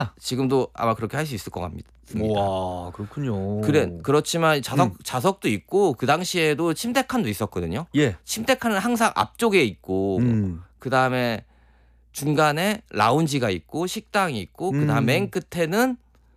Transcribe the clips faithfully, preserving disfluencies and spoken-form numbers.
지금도 아마 그렇게 할 수 있을 것 같습니다. 와 그렇군요. 그래 그렇지만 자석 음. 좌석도 있고 그 당시에도 침대칸도 있었거든요. 예. 침대칸은 항상 앞쪽에 있고 음. 그 다음에 중간에 라운지가 있고 식당이 있고 그 다음 음. 맨 끝에는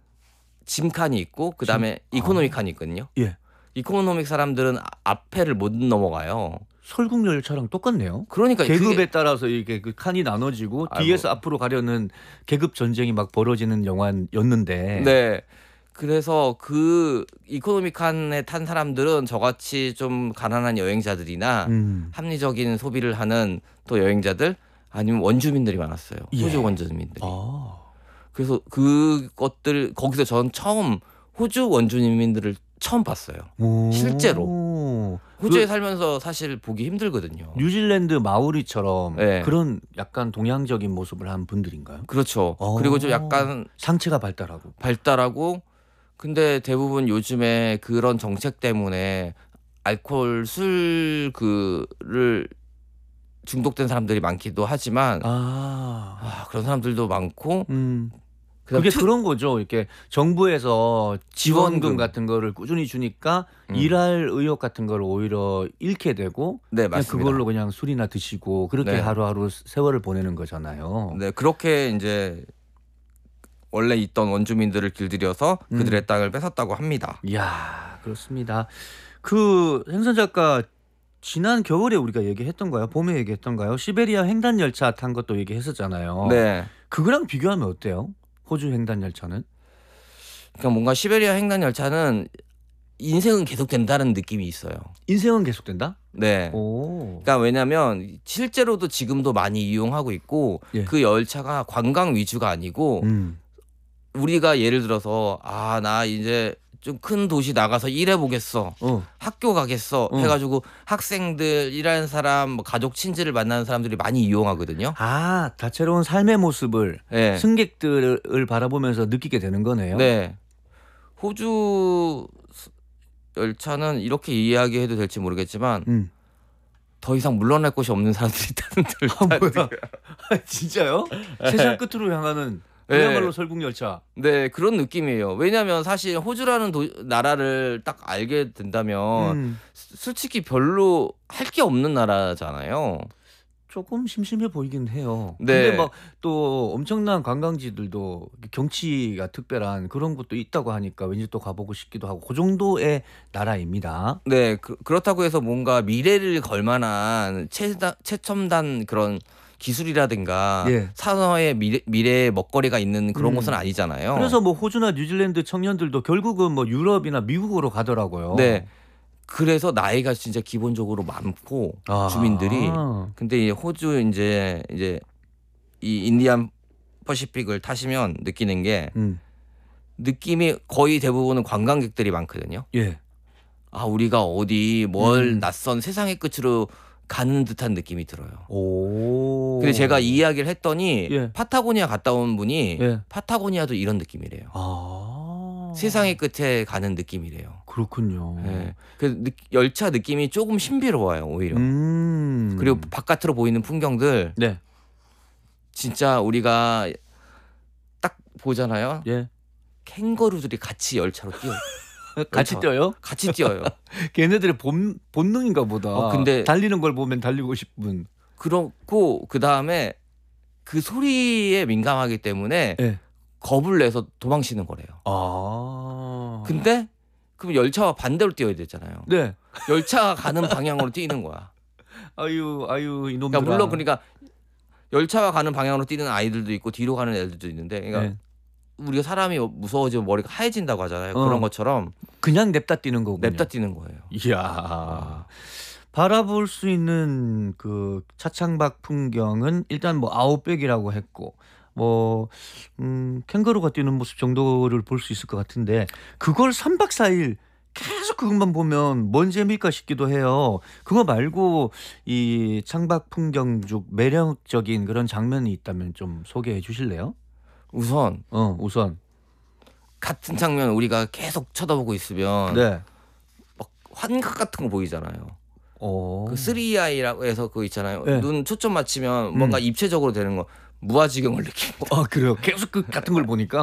짐칸이 있고 그 다음에 이코노미 칸이 있거든요. 예. 이코노믹 사람들은 아- 앞에를 못 넘어가요. 설국 열차랑 똑같네요. 그러니까 계급에 그게 따라서 이게 그 칸이 나눠지고 아이고. 뒤에서 앞으로 가려는 계급 전쟁이 막 벌어지는 영화였는데. 네. 그래서 그 이코노미 칸에 탄 사람들은 저같이 좀 가난한 여행자들이나 음. 합리적인 소비를 하는 또 여행자들 아니면 원주민들이 많았어요. 호주 예. 원주민들이. 아. 그래서 그것들 거기서 전 처음 호주 원주민들을 처음 봤어요. 오. 실제로. 호주에 그 살면서 사실 보기 힘들거든요. 뉴질랜드 마오리처럼 네. 그런 약간 동양적인 모습을 한 분들인가요? 그렇죠. 어. 그리고 좀 약간 상체가 발달하고. 발달하고 근데 대부분 요즘에 그런 정책 때문에 알코올 술 그를 중독된 사람들이 많기도 하지만 아. 아, 그런 사람들도 많고 음. 그다음 그게 투- 그런 거죠. 이렇게 정부에서 지원금 지원금. 같은 거를 꾸준히 주니까 음. 일할 의욕 같은 걸 오히려 잃게 되고 네, 그냥 맞습니다. 그걸로 그냥 술이나 드시고 그렇게 네. 하루하루 세월을 보내는 거잖아요. 네, 그렇게 이제 원래 있던 원주민들을 길들여서 그들의 음. 땅을 뺏었다고 합니다. 이야, 그렇습니다. 그 생선 작가 지난 겨울에 우리가 얘기했던가요? 봄에 얘기했던가요? 시베리아 횡단 열차 탄 것도 얘기했었잖아요. 네. 그거랑 비교하면 어때요? 호주 횡단 열차는? 그러니까 뭔가 시베리아 횡단 열차는 인생은 계속된다는 느낌이 있어요. 인생은 계속된다? 네. 오. 그러니까 왜냐하면 실제로도 지금도 많이 이용하고 있고 예. 그 열차가 관광 위주가 아니고 음. 우리가 예를 들어서 아, 나 이제 좀 큰 도시 나가서 일해 보겠어. 어. 학교 가겠어. 어. 해가지고 학생들, 일하는 사람, 뭐 가족 친지를 만나는 사람들이 많이 이용하거든요. 아, 다채로운 삶의 모습을 네. 승객들을 바라보면서 느끼게 되는 거네요. 네. 호주 열차는 이렇게 이야기해도 될지 모르겠지만 음. 더 이상 물러날 곳이 없는 사람들이 타는 아, 열차. 뭐야? 진짜요? 세상 끝으로 향하는 네. 그야말로 설국 열차. 네, 그런 느낌이에요. 왜냐하면 사실 호주라는 도, 나라를 딱 알게 된다면 음. 솔직히 별로 할 게 없는 나라잖아요. 조금 심심해 보이긴 해요. 네. 근데 막 또 엄청난 관광지들도 경치가 특별한 그런 것도 있다고 하니까 왠지 또 가보고 싶기도 하고 그 정도의 나라입니다. 네, 그, 그렇다고 해서 뭔가 미래를 걸 만한 최다, 최첨단 그런 기술이라든가 예. 산업의 미래, 미래의 먹거리가 있는 그런 음. 곳은 아니잖아요. 그래서 뭐 호주나 뉴질랜드 청년들도 결국은 뭐 유럽이나 미국으로 가더라고요. 네. 그래서 나이가 진짜 기본적으로 많고 아. 주민들이 근데 이 호주 이제 이제 이 인디안 퍼시픽을 타시면 느끼는 게 음. 느낌이 거의 대부분은 관광객들이 많거든요. 예. 아, 우리가 어디 멀 음. 낯선 세상의 끝으로 가는 듯한 느낌이 들어요. 오. 근데 제가 이 이야기를 했더니 예. 파타고니아 갔다 온 분이 예. 파타고니아도 이런 느낌이래요. 아. 세상의 끝에 가는 느낌이래요. 그렇군요. 네. 그 느- 열차 느낌이 조금 신비로워요, 오히려. 음. 그리고 바깥으로 보이는 풍경들 네. 진짜 우리가 딱 보잖아요. 예. 캥거루들이 같이 열차로 뛰어요. 같이 열차. 뛰어요? 같이 뛰어요. 걔네들의 본 본능인가 보다. 어, 근데- 달리는 걸 보면 달리고 싶은. 그렇고 그 다음에 그 소리에 민감하기 때문에 예. 겁을 내서 도망치는 거래요. 아. 근데 그럼 열차와 반대로 뛰어야 되잖아요. 네. 열차가 가는 방향으로 뛰는 거야. 아유 아유 이놈들아. 그러니까 물론 그러니까 열차가 가는 방향으로 뛰는 아이들도 있고 뒤로 가는 애들도 있는데 그러니까 네. 우리가 사람이 무서워지면 머리가 하얘진다고 하잖아요. 어. 그런 것처럼 그냥 냅다 뛰는 거군요. 냅다 뛰는 거예요. 이야. 바라볼 수 있는 그 차창밖 풍경은 일단 뭐 아웃백이라고 했고 뭐 음, 캥거루가 뛰는 모습 정도를 볼 수 있을 것 같은데 그걸 삼 박 사 일 계속 그것만 보면 뭔 재미일까 싶기도 해요. 그거 말고 이 창밖 풍경 중 매력적인 그런 장면이 있다면 좀 소개해 주실래요? 우선 어, 우선. 같은 장면 우리가 계속 쳐다보고 있으면 네. 막 환각 같은 거 보이잖아요. 어. 그 쓰리아이라고 해서 그거 있잖아요. 네. 눈 초점 맞추면 뭔가 음. 입체적으로 되는 거. 무아지경을 느낍니다. 아 그래요. 계속 그 같은 걸 보니까.